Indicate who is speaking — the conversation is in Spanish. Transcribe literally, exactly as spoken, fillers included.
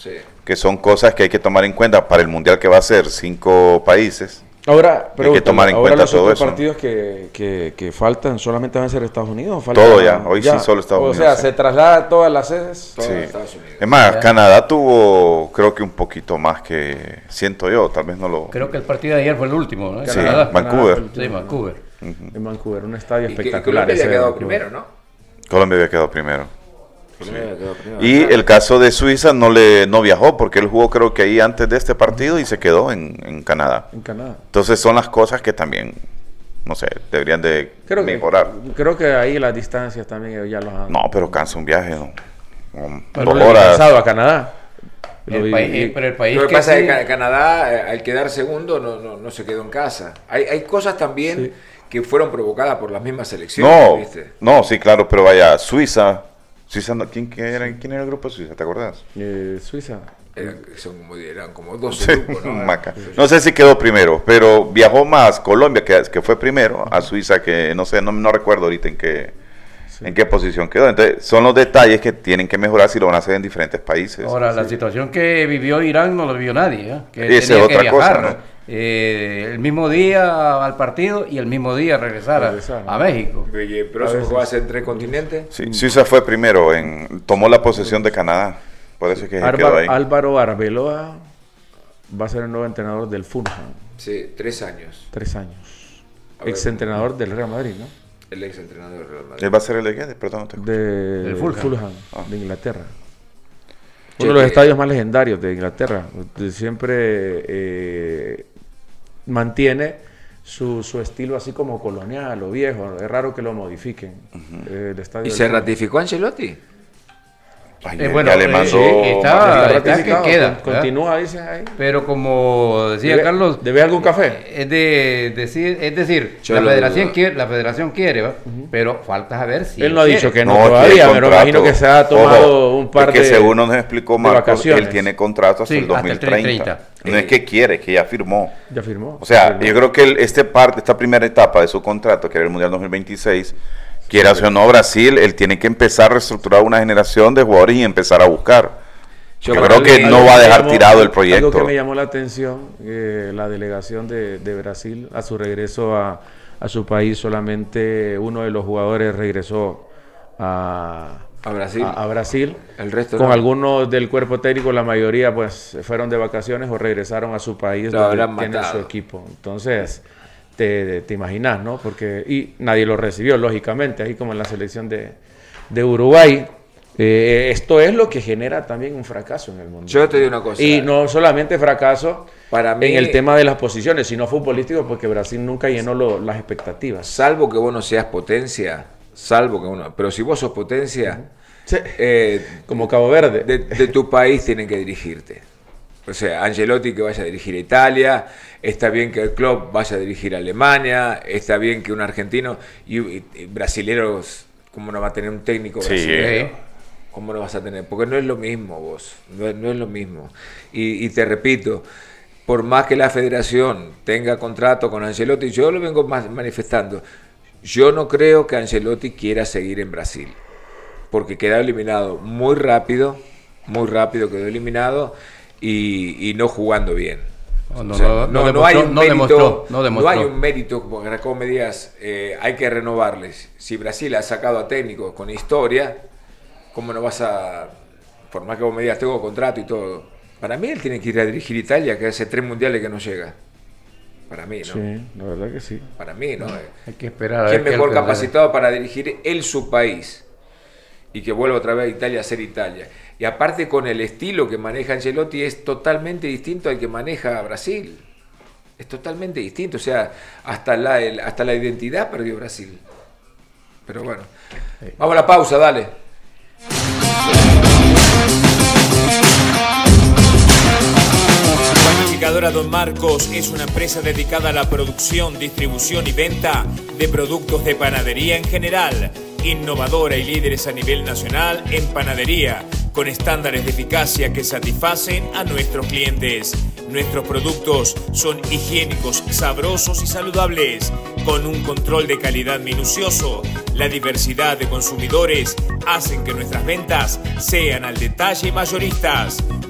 Speaker 1: Sí.
Speaker 2: Que son cosas que hay que tomar en cuenta para el mundial que va a ser cinco países.
Speaker 3: Ahora,
Speaker 2: hay que tomar en
Speaker 3: ahora
Speaker 2: cuenta
Speaker 3: los
Speaker 2: todo
Speaker 3: otros
Speaker 2: eso.
Speaker 3: partidos que, que, que faltan solamente van a ser Estados Unidos. Falta,
Speaker 2: Todo ya, hoy ya. sí solo Estados
Speaker 3: o
Speaker 2: Unidos.
Speaker 3: O sea,
Speaker 2: sí.
Speaker 3: se traslada todas las sedes.
Speaker 1: Todas
Speaker 2: sí.
Speaker 1: Estados Unidos.
Speaker 2: Es más,
Speaker 4: ya.
Speaker 2: Canadá tuvo, creo que un poquito más que, siento yo, tal vez no lo...
Speaker 4: Creo que el partido de ayer fue el último, ¿no?
Speaker 2: Sí,
Speaker 4: Canadá.
Speaker 2: Vancouver.
Speaker 3: Canadá,
Speaker 4: Sí, Vancouver.
Speaker 2: Uh-huh.
Speaker 3: En Vancouver, un estadio
Speaker 1: Y que
Speaker 3: espectacular.
Speaker 1: Colombia
Speaker 3: ese
Speaker 1: había
Speaker 3: de
Speaker 1: quedado
Speaker 3: Vancouver.
Speaker 1: primero, ¿no?
Speaker 2: Colombia había quedado primero.
Speaker 1: Colombia había quedado primero.
Speaker 2: Y el caso de Suiza no le no viajó porque él jugó creo que ahí antes de este partido y se quedó en, en Canadá.
Speaker 3: En Canadá.
Speaker 2: Entonces son las cosas que también, no sé, deberían de
Speaker 3: Creo
Speaker 2: mejorar.
Speaker 3: Que, creo que ahí las distancias también ya los han...
Speaker 2: No, pero cansa un viaje, ¿no? Um,
Speaker 3: Pero
Speaker 2: dos
Speaker 3: lo he
Speaker 2: horas.
Speaker 3: cansado a Canadá. Lo
Speaker 4: El
Speaker 3: vi-
Speaker 4: país,
Speaker 3: vi-
Speaker 4: pero el país
Speaker 1: Lo que
Speaker 4: que
Speaker 1: pasa
Speaker 4: sí-
Speaker 1: es que Canadá, eh, al quedar segundo, no, no, no se quedó en casa. Hay, hay cosas también
Speaker 3: Sí.
Speaker 1: que fueron provocadas por las mismas selecciones,
Speaker 2: No,
Speaker 1: ¿viste?
Speaker 2: no, sí, claro, pero vaya, Suiza, Suiza no- ¿quién, quién era, ¿quién era el grupo de Suiza? ¿Te acordás?
Speaker 3: eh, Suiza.
Speaker 1: Eran, son como, eran como doce
Speaker 2: Sí,
Speaker 1: grupos, ¿no?
Speaker 2: maca. No sé si quedó primero, pero viajó más Colombia, que, que fue primero, a Suiza, que no sé, no, no recuerdo ahorita en qué,
Speaker 3: Sí.
Speaker 2: en qué posición quedó. Entonces, son los detalles que tienen que mejorar si lo van a hacer en diferentes países.
Speaker 4: Ahora, la situación que vivió Irán no lo vivió nadie, ¿eh? Que
Speaker 2: Esa es
Speaker 4: tenía que
Speaker 2: otra cosa,
Speaker 4: viajar
Speaker 2: ¿no?
Speaker 4: eh, el mismo día al partido y el mismo día regresar, a-
Speaker 3: Regresar,
Speaker 4: a,
Speaker 3: ¿no?
Speaker 4: México.
Speaker 1: Oye, pero
Speaker 3: A
Speaker 1: eso
Speaker 3: veces.
Speaker 1: jugó hace tres continentes.
Speaker 2: Sí, Suiza fue primero, en, tomó la posesión de Canadá, por eso es que se quedó
Speaker 3: Álvaro,
Speaker 2: ahí.
Speaker 3: Álvaro Arbeloa va a ser el nuevo entrenador del Fulham.
Speaker 1: Sí, tres años.
Speaker 3: Tres años.
Speaker 1: A ver,
Speaker 3: Ex entrenador del Real Madrid, ¿no?
Speaker 1: El ex entrenador del Real Madrid.
Speaker 2: ¿Él va a ser el de qué? Perdón, no te escucho.
Speaker 3: De
Speaker 4: Del Fulham.
Speaker 2: Ah.
Speaker 3: de Inglaterra.
Speaker 1: Che,
Speaker 3: Uno de los
Speaker 1: que-
Speaker 3: estadios más legendarios de Inglaterra. De- Siempre eh, mantiene su, su estilo así como colonial o viejo. Es raro que lo modifiquen. Eh, el estadio
Speaker 1: ¿Y
Speaker 3: del
Speaker 1: se
Speaker 3: Fulham.
Speaker 1: ratificó Ancelotti?
Speaker 2: Ay,
Speaker 4: Eh,
Speaker 2: ya-
Speaker 4: bueno,
Speaker 2: ya le
Speaker 4: eh,
Speaker 2: mandó...
Speaker 4: sí, está-
Speaker 3: Está
Speaker 4: está
Speaker 3: ratificado,
Speaker 4: que queda,
Speaker 3: con-
Speaker 4: ¿verdad?
Speaker 3: Continúa, dicen ahí.
Speaker 4: Pero como decía
Speaker 3: ¿Debe-
Speaker 4: Carlos,
Speaker 3: ¿Debe algún café?
Speaker 4: es de decir, es decir,
Speaker 1: Yo
Speaker 4: la
Speaker 1: lo
Speaker 4: federación
Speaker 1: dudo.
Speaker 4: quiere, la federación quiere, ¿va? Pero falta saber si
Speaker 3: Él no ha
Speaker 4: quiere.
Speaker 3: dicho que no,
Speaker 2: No,
Speaker 3: todavía,
Speaker 2: tiene
Speaker 3: pero
Speaker 2: contrato.
Speaker 3: imagino que se ha tomado
Speaker 2: Ojo,
Speaker 3: un par
Speaker 2: es que
Speaker 3: de
Speaker 2: según nos explicó
Speaker 3: de
Speaker 2: Marcos,
Speaker 3: vacaciones.
Speaker 2: él tiene contrato hasta
Speaker 4: Sí,
Speaker 2: el
Speaker 4: hasta
Speaker 2: dos
Speaker 4: el
Speaker 2: mil treinta.
Speaker 4: treinta.
Speaker 2: No es que quiere, es que ya firmó.
Speaker 3: Ya firmó.
Speaker 2: O sea,
Speaker 3: Firmó.
Speaker 2: yo creo que el- este parte, esta primera etapa de su contrato, que era el Mundial dos mil veintiséis, quiera o no Brasil, él tiene que empezar a reestructurar una generación de jugadores y empezar a buscar. Yo,
Speaker 1: Yo
Speaker 2: creo
Speaker 1: creo
Speaker 2: que
Speaker 1: que
Speaker 2: no
Speaker 3: algo
Speaker 2: va a
Speaker 3: que
Speaker 2: dejar
Speaker 3: llamó-
Speaker 2: tirado el proyecto.
Speaker 3: Algo que me llamó la atención, eh, la delegación de, de Brasil, a su regreso a, a su país, solamente uno de los jugadores regresó a,
Speaker 1: A Brasil.
Speaker 3: a, a Brasil.
Speaker 1: El resto
Speaker 3: Con
Speaker 1: no.
Speaker 3: algunos del cuerpo técnico, la mayoría pues fueron de vacaciones o regresaron a su país
Speaker 1: Lo
Speaker 3: donde
Speaker 1: habrán
Speaker 3: tienen
Speaker 1: matado.
Speaker 3: su equipo. Entonces, te, te imaginas, ¿no? Porque, y nadie lo recibió, lógicamente, ahí como en la selección de, de Uruguay. Eh, esto es lo que genera también un fracaso en el mundo.
Speaker 1: Yo te digo una cosa.
Speaker 3: Y no solamente fracaso
Speaker 1: Para mí-
Speaker 3: en el tema de las posiciones, sino futbolístico, porque Brasil nunca llenó lo- las expectativas.
Speaker 1: Salvo que vos no seas potencia, salvo que uno. Pero si vos sos potencia,
Speaker 3: Sí.
Speaker 1: eh,
Speaker 3: Como Cabo Verde.
Speaker 1: de, de tu país tienen que dirigirte. O sea, Ancelotti que vaya a dirigir a Italia, está bien que el club vaya a dirigir a Alemania, está bien que un argentino y, y- y brasileros, ¿cómo no va a tener un técnico
Speaker 2: Sí.
Speaker 1: brasilero? ¿Cómo no vas a tener? Porque no es lo mismo vos, no es, no es lo mismo. Y, y te repito, por más que la federación tenga contrato con Ancelotti, yo lo vengo más manifestando, yo no creo que Ancelotti quiera seguir en Brasil, porque quedó eliminado muy rápido, muy rápido quedó eliminado y, y no jugando bien.
Speaker 4: No, no,
Speaker 1: O sea,
Speaker 4: no, no
Speaker 1: no hay
Speaker 4: demostró,
Speaker 1: un
Speaker 4: no
Speaker 1: mérito,
Speaker 4: demostró, no demostró.
Speaker 1: hay un mérito, porque como me digas, eh, hay que renovarles. Si Brasil ha sacado a técnicos con historia, ¿cómo no vas a, por más que vos me digas, tengo contrato y todo? Para mí él tiene que ir a dirigir Italia, que hace tres mundiales que no llega. Para mí, ¿no?
Speaker 3: Sí, la verdad que sí.
Speaker 1: Para mí, ¿no?
Speaker 4: Hay que esperar a
Speaker 1: ¿Quién
Speaker 4: ver qué
Speaker 1: mejor
Speaker 4: es lo que
Speaker 1: capacitado para dirigir él su país? Y que vuelva otra vez a Italia a ser Italia. Y aparte con el estilo que maneja Ancelotti es totalmente distinto al que maneja Brasil. Es totalmente distinto. O sea, hasta la, el- hasta la identidad perdió Brasil. Pero bueno. Vamos a la pausa, dale.
Speaker 5: Panificadora Don Marcos es una empresa dedicada a la producción, distribución y venta de productos de panadería en general. Innovadora y líderes a nivel nacional en panadería, con estándares de eficacia que satisfacen a nuestros clientes. Nuestros productos son higiénicos, sabrosos y saludables, con un control de calidad minucioso. La diversidad de consumidores hacen que nuestras ventas sean al detalle y mayoristas.